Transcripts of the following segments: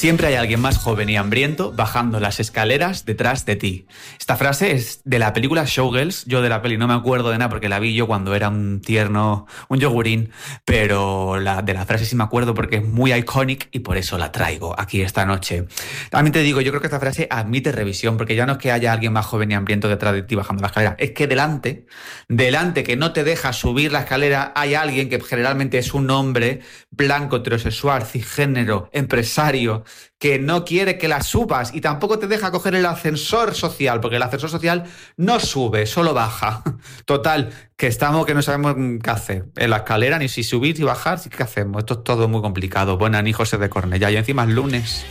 Siempre hay alguien más joven y hambriento bajando las escaleras detrás de ti. Esta frase es de la película Showgirls. Yo de la peli no me acuerdo de nada porque la vi yo cuando era un tierno, un yogurín, pero de la frase sí me acuerdo porque es muy iconic y por eso la traigo aquí esta noche. También te digo, yo creo que esta frase admite revisión, porque ya no es que haya alguien más joven y hambriento detrás de ti bajando la escalera, es que delante que no te deja subir la escalera, hay alguien que generalmente es un hombre blanco, heterosexual, cisgénero, empresario, que no quiere que la subas y tampoco te deja coger el ascensor social, porque el ascensor social no sube, solo baja. Total, que no sabemos qué hacer en la escalera, ni si subir ni bajar, ¿qué hacemos? Esto es todo muy complicado. Buenas, ni José de Cornellá, y encima es lunes.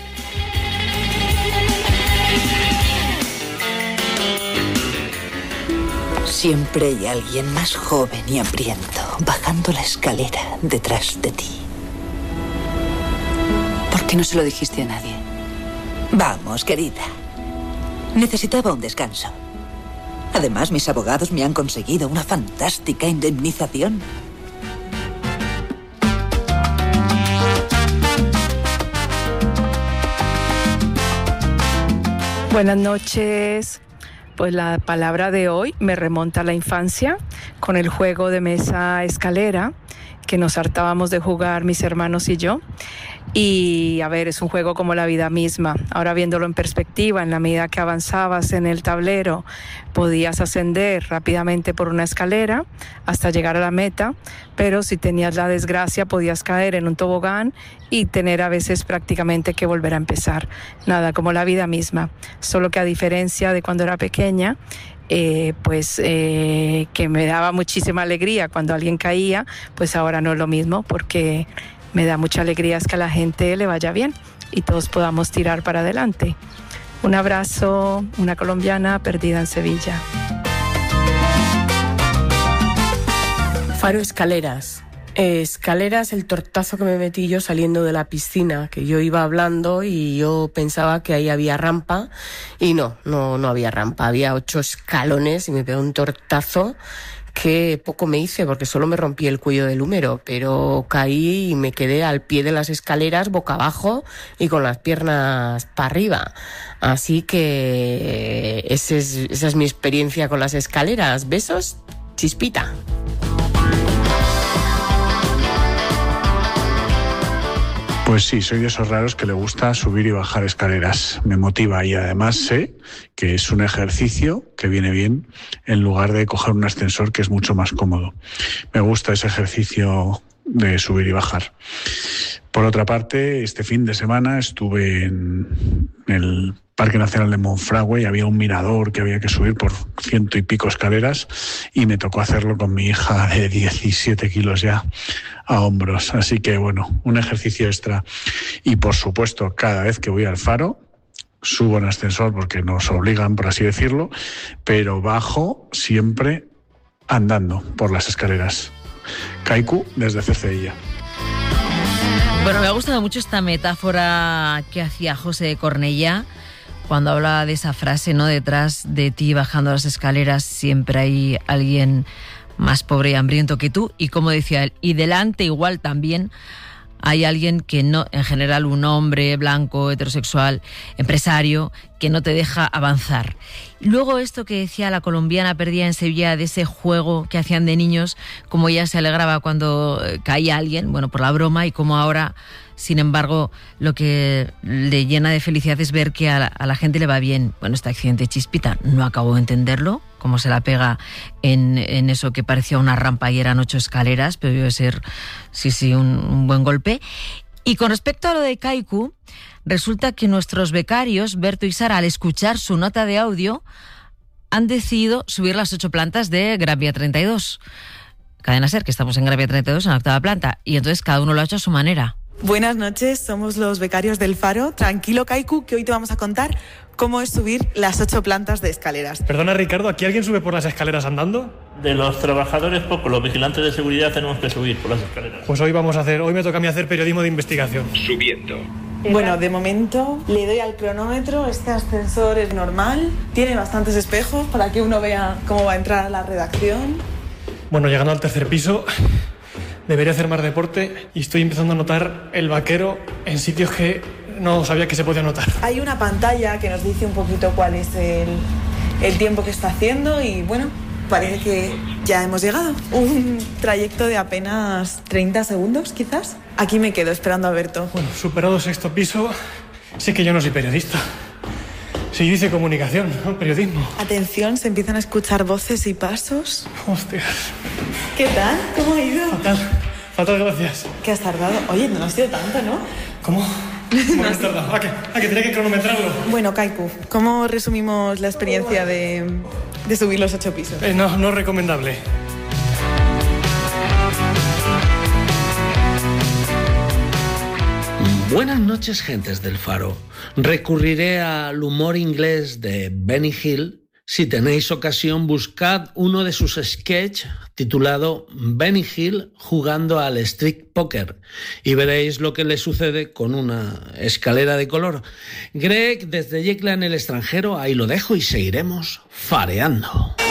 Siempre hay alguien más joven y hambriento bajando la escalera detrás de ti. ¿Por qué no se lo dijiste a nadie? Vamos, querida. Necesitaba un descanso. Además, mis abogados me han conseguido una fantástica indemnización. Buenas noches. Pues la palabra de hoy me remonta a la infancia con el juego de mesa escalera que nos hartábamos de jugar mis hermanos y yo. Y a ver, es un juego como la vida misma. Ahora viéndolo en perspectiva, en la medida que avanzabas en el tablero, podías ascender rápidamente por una escalera hasta llegar a la meta, pero si tenías la desgracia podías caer en un tobogán y tener a veces prácticamente que volver a empezar. Nada, como la vida misma, solo que a diferencia de cuando era pequeña, que me daba muchísima alegría cuando alguien caía, pues ahora no es lo mismo, porque me da mucha alegría es que a la gente le vaya bien y todos podamos tirar para adelante. Un abrazo, una colombiana perdida en Sevilla. Faro Escaleras. Escaleras, el tortazo que me metí yo saliendo de la piscina, que yo iba hablando y yo pensaba que ahí había rampa y no había rampa, había 8 escalones y me pegó un tortazo que poco me hice porque solo me rompí el cuello del húmero, pero caí y me quedé al pie de las escaleras boca abajo y con las piernas para arriba. Así que esa es mi experiencia con las escaleras. Besos, Chispita. Pues sí, soy de esos raros que le gusta subir y bajar escaleras. Me motiva y además sé que es un ejercicio que viene bien en lugar de coger un ascensor, que es mucho más cómodo. Me gusta ese ejercicio de subir y bajar. Por otra parte, este fin de semana estuve en el Parque Nacional de Monfragüe y había un mirador que había que subir por 100 y pico escaleras y me tocó hacerlo con mi hija de 17 kilos ya a hombros. Así que bueno, un ejercicio extra. Y por supuesto, cada vez que voy al Faro, subo en ascensor porque nos obligan, por así decirlo, pero bajo siempre andando por las escaleras. Kaiku desde Cercedilla. Bueno, me ha gustado mucho esta metáfora que hacía José de Cornellá cuando hablaba de esa frase, ¿no? Detrás de ti, bajando las escaleras, siempre hay alguien más pobre y hambriento que tú. Y como decía él, y delante igual también hay alguien que no, en general un hombre blanco, heterosexual, empresario, que no te deja avanzar. Luego esto que decía la colombiana perdida en Sevilla, de ese juego que hacían de niños, como ella se alegraba cuando caía alguien, bueno, por la broma, y como ahora, sin embargo, lo que le llena de felicidad es ver que a la gente le va bien. Bueno, este accidente, Chispita, no acabo de entenderlo, cómo se la pega en eso que parecía una rampa y eran 8 escaleras, pero debe ser, sí, un buen golpe. Y con respecto a lo de Kaiku, resulta que nuestros becarios, Berto y Sara, al escuchar su nota de audio, han decidido subir las 8 plantas de Gran Vía 32. Cadena SER, que estamos en Gran Vía 32, en la 8ª planta, y entonces cada uno lo ha hecho a su manera. Buenas noches, somos los becarios del Faro. Tranquilo, Kaiku, que hoy te vamos a contar cómo es subir las 8 plantas de escaleras. Perdona, Ricardo, ¿aquí alguien sube por las escaleras andando? De los trabajadores poco, los vigilantes de seguridad tenemos que subir por las escaleras. Pues hoy me toca a mí hacer periodismo de investigación. Subiendo. Bueno, de momento le doy al cronómetro. Este ascensor es normal, tiene bastantes espejos para que uno vea cómo va a entrar a la redacción. Bueno, llegando al 3er piso, debería hacer más deporte y estoy empezando a notar el vaquero en sitios que no sabía que se podía notar. Hay una pantalla que nos dice un poquito cuál es el tiempo que está haciendo y bueno, parece que ya hemos llegado. Un trayecto de apenas 30 segundos, quizás. Aquí me quedo esperando a Alberto. Bueno, superado 6º piso, sé que yo no soy periodista. Sí, yo hice comunicación, no periodismo. Atención, se empiezan a escuchar voces y pasos. Hostias. ¿Qué tal? ¿Cómo ha ido? Fatal, gracias. ¿Qué has tardado? Oye, no ha sido tanto, ¿no? ¿Cómo? ¿Cómo has tardado? Que tenía que cronometrarlo. Bueno, Kaiku, ¿cómo resumimos la experiencia de subir los 8 pisos? No es recomendable. Buenas noches, gentes del Faro. Recurriré al humor inglés de Benny Hill. Si tenéis ocasión, buscad uno de sus sketches titulado Benny Hill jugando al street poker y veréis lo que le sucede con una escalera de color. Greg, desde Yecla en el extranjero, ahí lo dejo y seguiremos fareando.